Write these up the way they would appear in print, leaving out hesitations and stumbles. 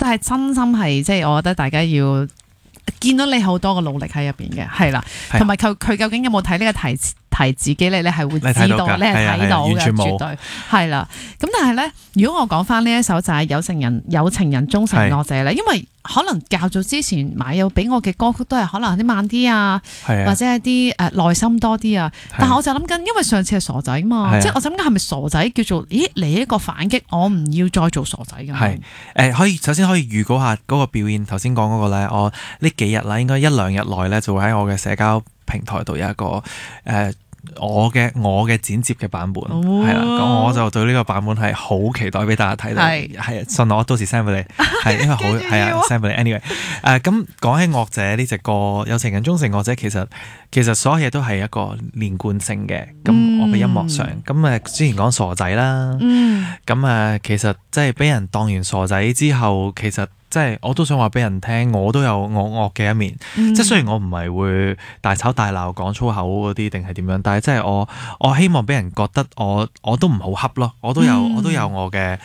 係真心係即係我覺得大家要見到你好多個努力喺入邊嘅，係啦，同埋佢究竟有冇睇呢個提自己咧？你係會知道，你係睇到嘅，絕對係啦。咁但係咧，如果我講翻呢一首就係有情人終成惡者咧，因為可能較早之前買有俾我嘅歌曲都係可能啲慢啲啊，或者係啲內心多啲啊。但係我就諗緊，因為上次係傻仔嘛，即係我諗緊係咪傻仔叫做咦嚟一個反擊，我唔要再做傻仔咁。 係首先可以預告下嗰個表演，頭先講嗰個咧，我呢幾日啦，應該1-2日內咧就會喺我嘅社交平台度有一個我嘅剪接嘅版本係啦，咁我就對呢個版本係好期待俾大家睇到，係信我到時 send 俾你，係因為好係啊 send 俾你 anyway， 咁講起惡者呢隻歌，有情人終成惡者，其實所有嘢都係一個連貫性嘅，咁我嘅音樂上，咁之前講傻仔啦，咁其實即係俾人當完傻仔之後，其實即係我都想話俾人聽，我都有我惡嘅一面。即係雖然我唔係會大吵大鬧講粗口嗰啲定係點樣，但係即係我希望俾人覺得我都唔好恰咯，我都有我嘅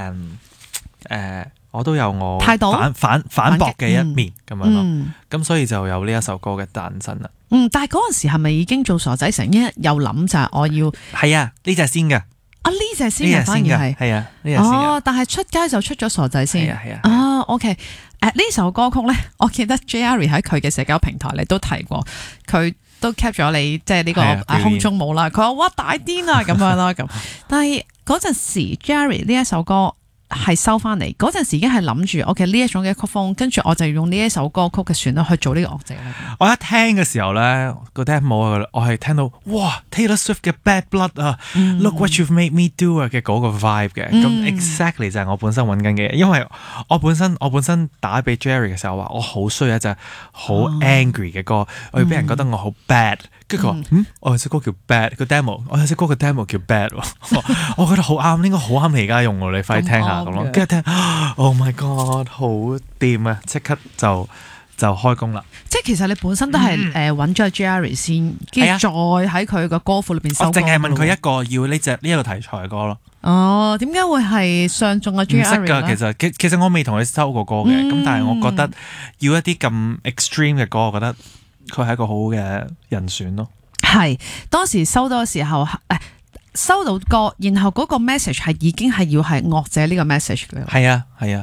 我都有我態度反駁嘅一面咁樣咯。咁所以就有呢一首歌嘅誕生啦。 但係嗰陣時係咪已經做傻仔成一日又諗就係我要係啊呢隻先㗎。 呢隻先嘅，反而係啊，呢隻先嘅。 但係出街就出咗傻仔先。 係啊。 OK。呢首歌曲咧，我記得 Jerry 喺佢嘅社交平台你都提過，佢都 cap 咗你即係呢個空中舞啦。佢話哇大癲啊咁樣啦咁。但係嗰陣時 Jerry 呢一首歌係收翻嚟，嗰陣時已經係諗住 OK 呢一種嘅曲風，跟住我就用呢一首歌曲嘅旋律去做呢個樂者咧。 我一聽嘅時候咧，個 demo 我係聽到哇 Taylor Swift 嘅 Bad Blood 啊，Look What You've Made Me Do 啊嘅嗰個 vibe 嘅，咁 exactly 就係我本身揾緊嘅嘢，因為我本身打俾 Jerry 嘅時候話我好需要一隻好 angry 嘅歌，我要俾人覺得我好 bad。跟住佢話我有隻歌叫 Bad 個 demo， 我有隻歌嘅 demo 叫 Bad， 我覺得好啱，應該好啱你而家用喎，你快啲聽下咁咯。跟住聽 ，Oh my God， 好掂啊！即刻就開工啦。即係其實你本身都係揾咗 Jerry 先，跟住再喺佢個歌庫裏邊收。 我淨係問佢一個要呢一個題材嘅歌咯。 點解會係上中嘅 Jerry 咧？唔識㗎，其實我未同佢收過歌嘅，咁但係我覺得要一啲咁 extreme 嘅歌，我覺得佢係一個好嘅人選咯。 係當時收到嘅時候，收到歌，然後嗰個 message 係已經係要係惡者呢個 message 嘅。 係啊。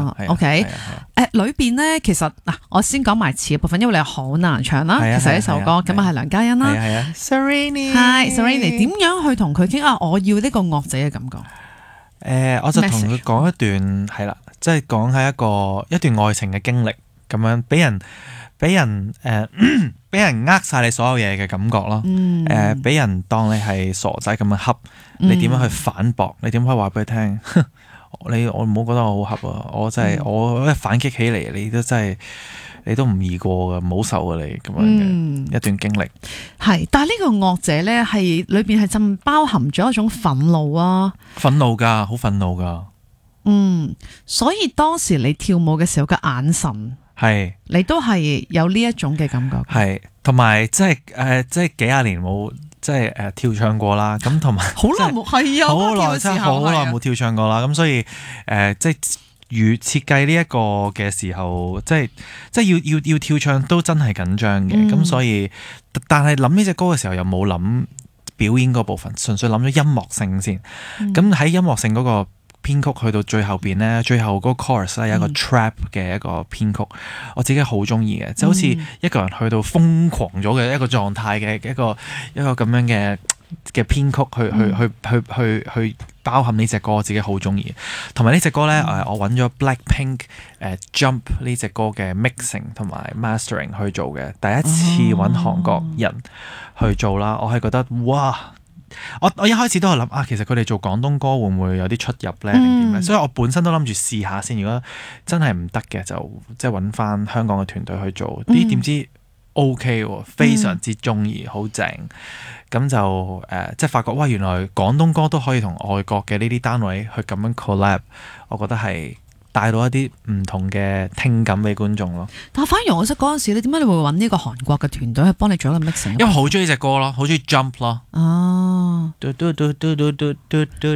OK，裏邊咧其實嗱，我先講埋詞嘅部分，因為你好難唱啦。其實呢首歌咁係梁嘉欣啦。 Serrini 點樣去同佢傾我要呢個惡者嘅感覺。 我就同佢講一段係啦，即係講係一段愛情嘅經歷，咁樣俾人呃晒你所有嘢嘅感覺咯。俾人當你係傻仔咁樣恰，你點樣去反駁？你點可以話俾佢聽？我唔好覺得我好恰啊！我真係我一反擊起嚟，你都唔易過噶，唔好受啊！你咁樣嘅一段經歷係，但係呢個惡者咧係裏邊係浸包含咗一種憤怒啊！ 憤怒噶，好憤怒噶。 所以當時你跳舞嘅時候嘅眼神係， 你都係有呢一種嘅感覺。 係，同埋即係幾廿年冇。即係跳唱過啦，咁同埋好耐冇係啊， 好耐真係好耐冇跳唱過啦，咁所以即係如設計呢一個嘅時候，即係要跳唱都真係緊張嘅，咁所以但係諗呢隻歌嘅時候又冇諗表演嗰部分，純粹諗咗音樂性先。咁喺音樂性嗰個編曲去到最後邊咧，最後嗰個 chorus 咧有一個 trap 嘅一個編曲，我自己好中意嘅，即係好似一個人去到瘋狂咗嘅一個狀態嘅一個咁樣嘅編曲去包含呢隻歌，我自己好中意。同埋呢隻歌咧，我揾咗 Blackpink Jump 呢隻歌嘅 mixing 同埋 mastering 去做嘅，第一次揾韓國人去做啦，我係覺得哇！我一開始都係諗其實佢哋做廣東歌會唔會有啲出入咧，定點咧？所以我本身都諗住試下先。如果真係唔得嘅，就即係揾翻香港嘅團隊去做。點知 OK 喎，非常之中意，好正。咁就即係發覺哇，原來廣東歌都可以同外國嘅呢啲單位去咁樣 collab， 我覺得係帶到一啲唔同嘅聽感俾觀眾咯。 但反而我識嗰陣時，你點解你會揾呢個韓國嘅團隊去幫你做一個 mixing？ 因為好中意隻歌咯，好中意 Jump 咯。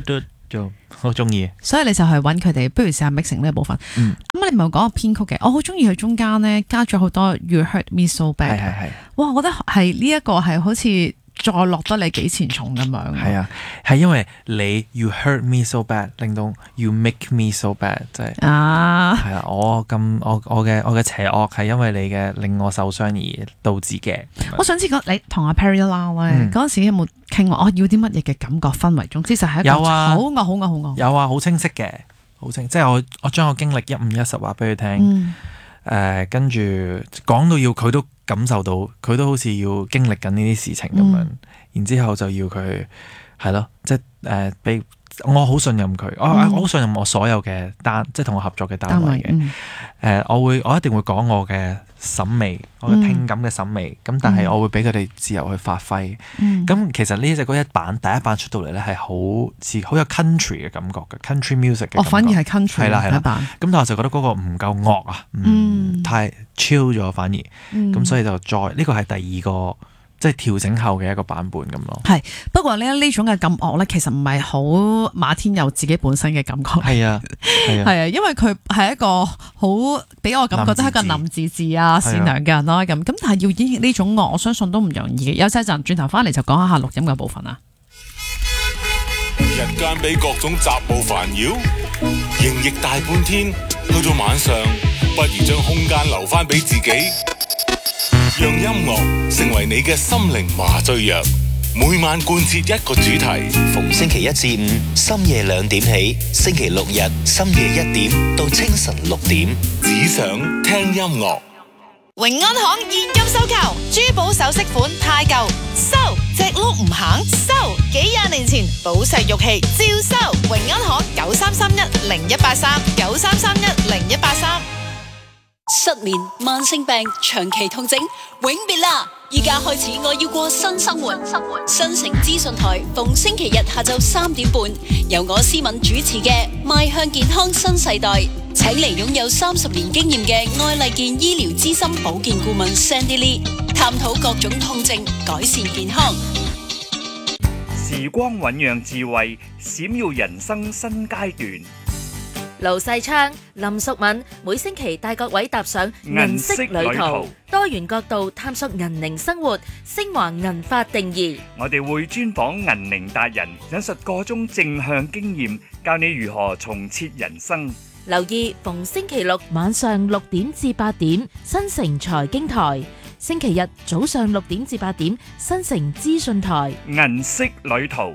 好中意。 所以你就係揾佢哋，不如試下 mixing 呢一部分。咁你唔係講個編曲嘅，我好中意佢中間咧加咗好多 You Hurt Me So Bad。 係。 哇，我覺得係呢一個係好似再落得你幾錢重咁樣。 係啊，係因為你 You Hurt Me So Bad，令到 You Make Me So Bad， 即係係啊，我嘅邪惡係因為你嘅令我受傷而導致嘅。 我想知你同阿 Perry Lau 咧嗰陣時有冇傾話我要啲乜嘢嘅感覺氛圍？總之就係一個好惡。 有啊，好清晰嘅，好清，即係我將我經歷150話俾佢聽。跟住講到要佢都感受到，佢都好似要經歷緊呢啲事情咁樣，然之後就要佢係咯，即係俾我好信任佢，我好信任我所有嘅即係同我合作嘅單位嘅。我一定會講我嘅審美，我嘅聽感嘅審美，咁但係我會俾佢哋自由去發揮。咁其實呢隻歌第一版出到嚟咧，係好有 country 嘅感覺嘅 country music 嘅感覺。 反而係 country 係啦。咁但我就覺得嗰個唔夠惡啊，太 chill 咗反而。咁所以就再呢個係第二個即係調整後嘅一個版本咁咯。 係不過呢種嘅咁惡咧，其實唔係好馬天佑自己本身嘅感覺。係啊，因為佢係一個好俾我感覺都係一個林志志善良嘅人啦。咁但係要演繹呢種惡，我相信都唔容易嘅。有陣轉頭翻嚟就講下錄音嘅部分啊。 日間俾各種雜務煩擾，營役大半天，去到晚上，不如將空間留翻俾自己。讓音樂成為你嘅心靈麻醉藥，每晚貫徹一個主題。 逢星期一至五深夜2點起，星期六日深夜1點到清晨6點， 只想聽音樂。 永安行現金收購，珠寶首飾款太舊收，隻碌唔行收，幾廿年前寶石玉器照收。永安行93310183，93310183。 失眠、慢性病、長期痛症，永別啦！依家開始我要過新生活。新城資訊台逢星期日下晝3點半，由我思敏主持嘅《邁向健康新世代》，請嚟擁有30年經驗嘅愛麗健醫療資深保健顧問 Sandy Lee， 探討各種痛症，改善健康。 時光醞釀智慧，閃耀人生新階段。 盧世昌、林淑敏每星期帶各位踏上銀色旅途，多元角度探索銀齡生活，升華銀髮定義。 我哋會專訪銀齡達人，引述各種正向經驗，教你如何重設人生。 留意逢星期六晚上6點至8點，新城財經台；星期日早上6點至8點，新城資訊台。 銀色旅途。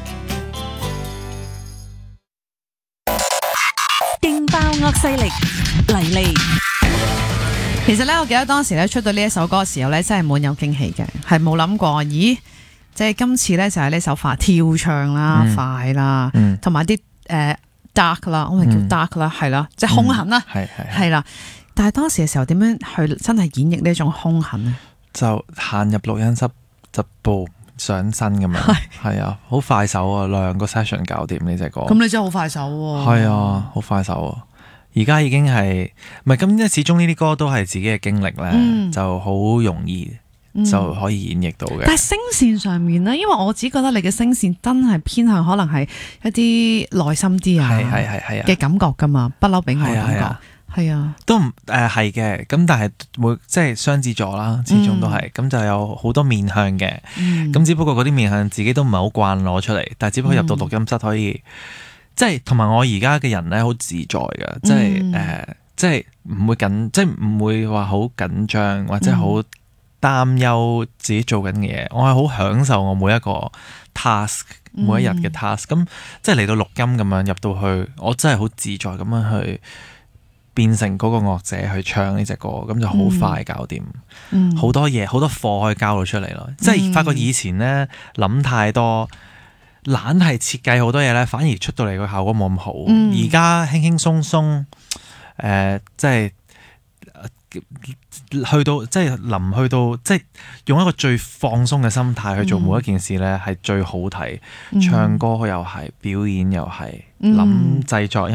勁爆惡勢力嚟嚟。其實咧，我記得當時咧出到呢一首歌嘅時候咧，真係滿有驚喜嘅，係冇諗過，咦，即係今次咧就係呢首快跳唱啦、快啦，同埋啲dark 啦，我咪叫 dark 啦，係啦，即係兇狠啦，係啦。但係當時嘅時候點樣去真係演繹呢種兇狠呢？就行入錄音室就步上身咁樣，係啊，好快手啊，2個 session 搞掂呢隻歌。 咁你真係好快手喎。 係啊，好快手啊！而家已經係唔係咁？因為始終呢啲歌都係自己嘅經歷咧，就好容易就可以演繹到嘅。 但係聲線上面咧，因為我只覺得你嘅聲線真係偏向可能係一啲內心啲嘅感覺噶嘛，不嬲俾我感覺。係啊， 都唔係嘅，咁但係即係雙子座啦，始終都係，咁就有好多面向嘅，咁只不過嗰啲面向自己都唔係好慣攞出嚟，但係只不過入到錄音室可以，即係同埋我而家嘅人咧好自在㗎，即係唔會即係唔會話好緊張或者好擔憂自己做緊嘅嘢，我係好享受我每一個 task，每一日嘅 task，咁即係嚟到錄音咁樣入到去，我真係好自在咁樣去變成嗰個樂者去唱呢隻歌，咁就好快搞掂，好多嘢好多課可以交到出嚟咯。即係發覺以前咧諗太多，懶係設計好多嘢咧，反而出到嚟個效果冇咁好。而家輕輕鬆鬆，即係去到即係臨去到即係用一個最放鬆嘅心態去做每一件事咧，係最好睇。唱歌又係，表演又係，諗製作音樂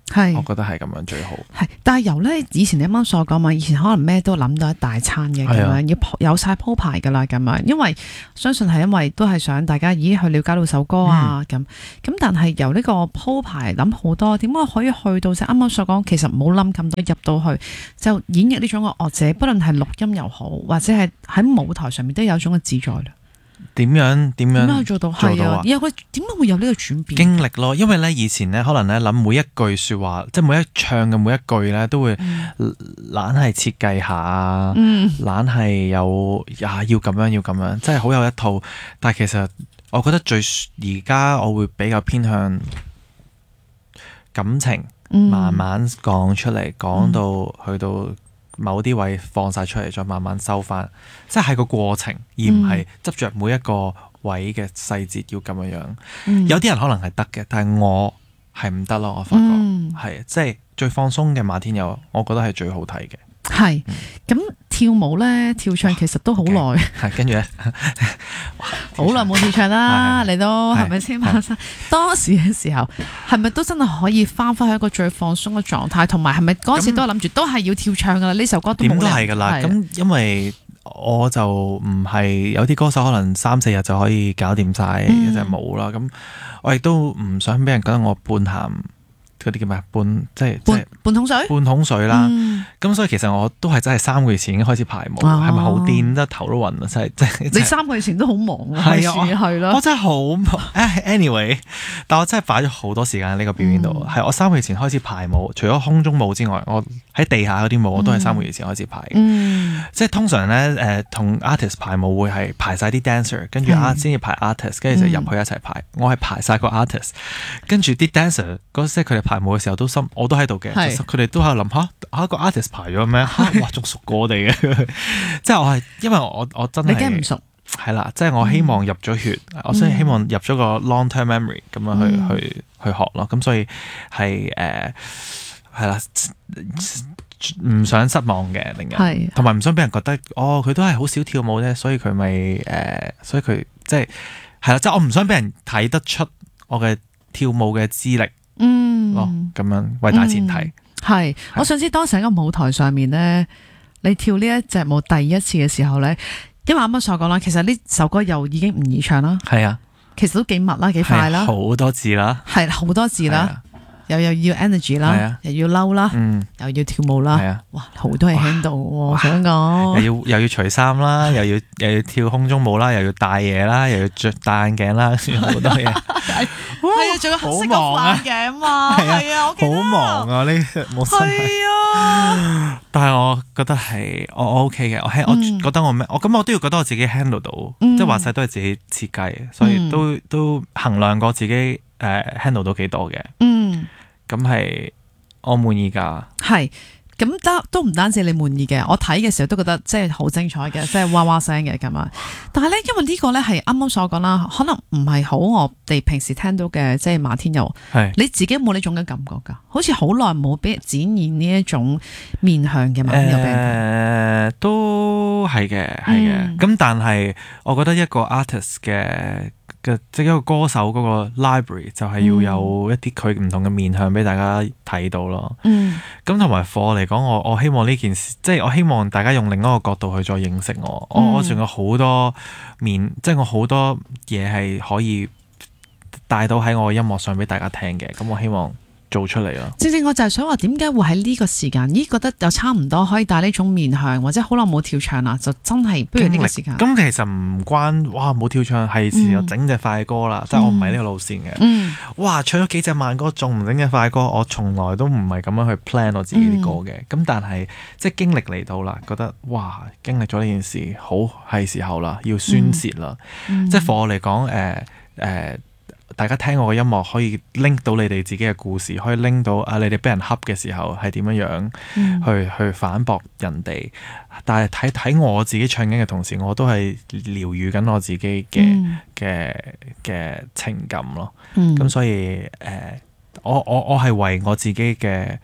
係， 我覺得係咁樣最好。 係，但係由咧以前你啱啱所講嘛，以前可能咩都諗到一大餐嘅咁樣，要有晒鋪排噶啦咁樣，因為相信係因為都係想大家去了解到首歌啊咁，但係由呢個鋪排諗好多，點解可以去到即係啱啱所講，其實冇諗咁多，入到去就演繹呢種嘅樂者，不論係錄音又好，或者係喺舞台上面都有一種嘅自在啦。 點樣去做到？係啊，然後佢點解會有呢個轉變？ 經歷咯，因為咧以前咧可能咧諗每一句說話，即係每一唱嘅每一句咧，都會懶係設計下，懶係有要咁樣，即係好有一套。但係其實我覺得而家我會比較偏向感情，慢慢講出嚟，講到去到某啲位放晒出嚟，再慢慢收翻，即係個過程，而唔係執着每一個位嘅細節要咁樣。有啲人可能係得嘅，但係我係唔得咯。我發覺係即係最放鬆嘅馬天佑，我覺得係最好睇嘅。係咁跳舞咧，跳唱其實都好耐。 係跟住咧， 好耐冇跳唱啦，你都係咪先？馬生當時嘅時候，係咪都真係可以翻返去一個最放鬆嘅狀態？同埋係咪嗰時都係諗住都係要跳唱噶啦？呢首歌都冇點都係噶啦。咁因為我就唔係有啲歌手可能3-4日就可以搞掂晒一隻舞啦。咁我亦都唔想俾人覺得我半鹹。嗰啲叫咩？半桶水啦。咁所以其實我都係真係3個月前已經開始排舞，係咪好癲？得頭都暈啊！真係你3個月前都好忙啊，係咯。 我真係好忙。anyway， 但我真係擺咗好多時間喺呢個表演度。係我3個月前開始排舞，除咗空中舞之外，我喺地下嗰啲舞我都係3個月前開始排。即係通常咧同 artist 排舞會係排晒啲 dancer， 跟住先至排 artist， 跟住就入去一齊排。我係排晒個 artist， 跟住啲 dancer 嗰即係佢哋排舞嘅時候我都喺度嘅，佢哋都喺度諗下個 artist 排咗咩？哇，仲熟過我哋嘅，即係我係因為我真係你驚唔熟係啦，即係我希望入咗血，我所以希望入咗個 long term memory 咁樣去學咯，咁所以係係啦，唔想失望嘅令人，同埋唔想俾人覺得佢都係好少跳舞啫，所以佢咪所以佢即係啦，即係我唔想俾人睇得出我嘅跳舞嘅資歷。咁樣為大前提係，我想知當時喺個舞台上面咧，你跳呢一隻舞第一次嘅時候咧，因為啱啱所講啦，其實呢首歌又已經唔易唱啦，係啊，其實都幾密啦，幾快啦， 好多字啦， 係好多字啦，又要 energy 啦，又要嬲啦，又要跳舞啦，哇，好多嘢喺度，我想講， 又要除衫啦，又要跳空中舞啦，又要戴嘢啦，又要戴眼鏡啦，好多嘢。 係啊，仲有黑色嘅眼鏡嘛，係啊，我記得好忙啊，呢冇真係啊，但係我覺得係我 OK 嘅，我覺得我都要覺得我自己 handle 到，即係話晒都係自己設計，所以都衡量過自己handle 到幾多嘅，咁係我滿意噶，係。 咁都唔單止你滿意嘅，我睇嘅時候都覺得即係好精彩嘅，即係哇哇聲嘅咁啊！但係咧，因為呢個咧係啱啱所講啦，可能唔係好我哋平時聽到嘅，即係馬天佑，你自己冇呢種嘅感覺㗎，好似好耐冇俾人展現呢一種面向嘅馬天佑俾人。 都係嘅，係嘅。咁但係我覺得一個 artist 嘅即係一個歌手嗰個 library 就係要有一啲佢唔同嘅面向俾大家睇到咯。咁同埋課嚟講，我希望呢件事，即係我希望大家用另一個角度去再認識我。我仲有好多面，即係我好多嘢係可以帶到喺我嘅音樂上俾大家聽嘅。咁我希望做出嚟咯。 正正我就係想話，點解會喺呢個時間？覺得又差唔多可以帶呢種面向，或者好耐冇跳唱啦，就真係不如呢個時間。 咁其實唔關哇冇跳唱，係時候整隻快歌啦。即係我唔係呢個路線嘅。哇，唱咗幾隻慢歌，仲唔整隻快歌？我從來都唔係咁樣去 plan 我自己啲歌嘅。咁但係即係經歷嚟到啦，覺得哇，經歷咗呢件事，好係時候啦，要宣洩啦。即係for我嚟講，大家聽我嘅音樂可以 link 到你哋自己嘅故事，可以 link 到你哋俾人恰嘅時候係點樣去反駁人哋。但係睇我自己唱緊嘅同時，我都係療癒緊我自己嘅情感咯。咁所以我係為我自己嘅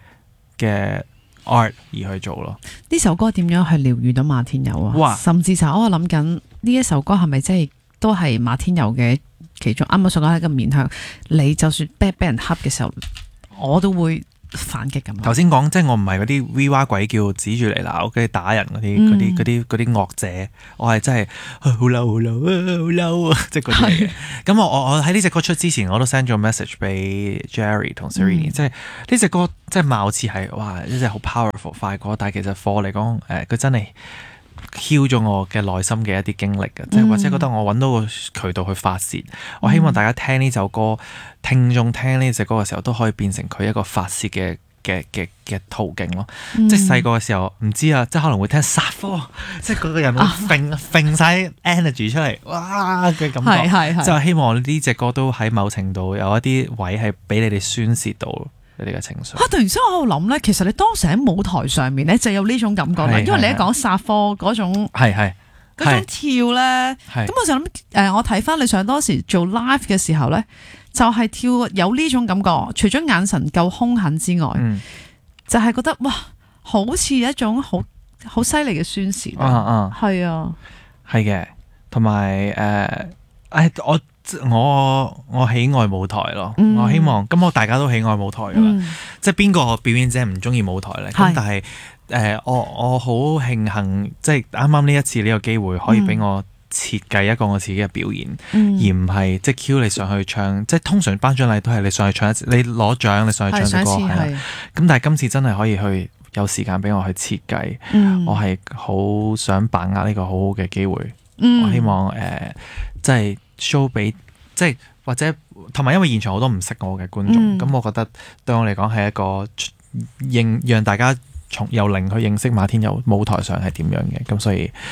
art 而去做咯。 呢首歌點樣去療癒到馬天佑啊？哇！甚至就我諗緊呢一首歌係咪真係都係馬天佑嘅其中啱啱所講係一個面向？你就算俾人恰嘅時候，我都會反擊咁。 頭先講即係我唔係嗰啲 V 哇鬼叫指住嚟鬧跟住打人嗰啲惡者，我係真係好嬲好嬲好嬲啊！即係嗰啲嚟嘅。咁我喺呢隻歌出之前，我都 send 咗 message 俾 Jerry 同 Serrini，即係呢隻歌即係貌似係哇一隻好 powerful 快歌，但係其實課嚟講佢真係heal咗我嘅內心嘅一啲經歷嘅，即係或者覺得我揾到個渠道去發泄。我希望大家聽呢首歌，聽眾聽呢隻歌嘅時候都可以變成佢一個發泄嘅途徑咯。即係細個嘅時候唔知啊，即係可能會聽殺科，即係嗰個人會揈晒 energy 出嚟，哇嘅感覺。就希望呢隻歌都喺某程度有一啲位係俾你哋宣泄到你哋嘅情緒。 突然之間我喺度諗咧，其實你當時喺舞台上面咧就有呢種感覺啦，因為你一講殺科嗰種嗰種跳咧，咁我就諗我睇翻你上當時做 live 嘅時候咧，就係跳有呢種感覺，除咗眼神夠兇狠之外，就係覺得哇，好似一種好犀利嘅宣泄。係啊， 係嘅，同埋我喜愛舞台咯，我希望咁我大家都喜愛舞台噶啦，即係邊個表演者唔中意舞台咧？咁但係我好慶幸，即係啱啱呢一次呢個機會可以俾我設計一個我自己嘅表演，而唔係即係 cue 你上去唱，即係通常頒獎禮都係你上去唱一次，你攞獎你上去唱隻歌係啦。咁但係今次真係可以去有時間俾我去設計，我係好想把握呢個好好嘅機會。我希望即係 show 俾即係或者同埋因為現場好多唔識我嘅觀眾，咁我覺得對我嚟講係一個讓大家從由零去認識馬天佑舞台上係點樣嘅，咁所以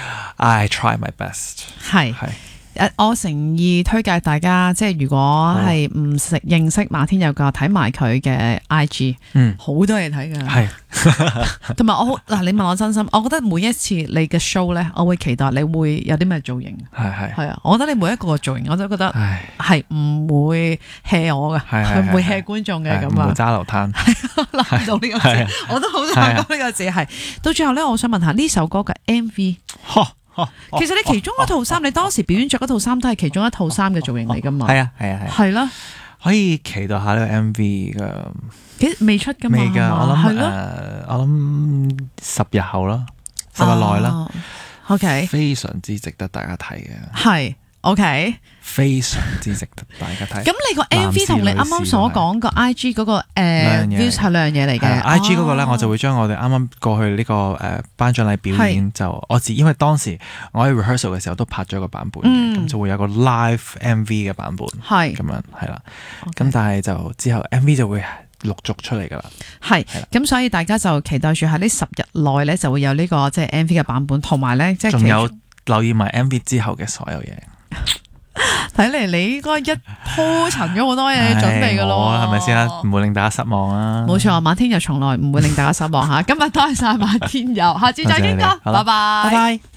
I try my best。 係我誠意推介大家，即係如果係唔認識馬天佑嘅，睇埋佢嘅 IG，好多嘢睇㗎。係，同埋你問我真心，我覺得每一次你嘅 show 咧，我會期待你會有啲咩造型。係啊，我覺得你每一個造型，我都覺得係唔會 hea 我嘅，唔會 hea 觀眾嘅咁啊。 唔會揸流灘。 諗到呢個字，我都好想講呢個字係。到最後咧，我想問下呢首歌嘅 MV。其實你其中一套衫，你當時表演着嗰套衫都係其中一套衫嘅造型嚟噶嘛？係啦， 可以期待下呢個 MV 噶。 未出噶嘛？ 未噶，我諗10日後啦，10日內啦。OK， 非常之值得大家睇嘅。係 OK， 非常之值得大家睇。咁你個 MV 同你啱啱所講個 IG 嗰個views 係兩樣嘢嚟嘅。 IG 嗰個咧，我就會將我哋啱啱過去呢個頒獎禮表演就因為當時我喺 rehearsal 嘅時候都拍咗個版本嘅，咁就會有個 live MV 嘅版本，係咁樣係啦。咁但係就之後 MV 就會陸續出嚟噶啦。係咁，所以大家就期待住喺呢10日內咧就會有呢個即係 MV 嘅版本，同埋咧即係仲有留意埋 MV 之後嘅所有嘢。睇嚟你應該一鋪陳咗好多嘢準備噶咯， 係咪先啊？唔會令大家失望啊！ 冇錯，馬天佑從來唔會令大家失望吓。今日多謝晒馬天佑，下次再見過，拜拜。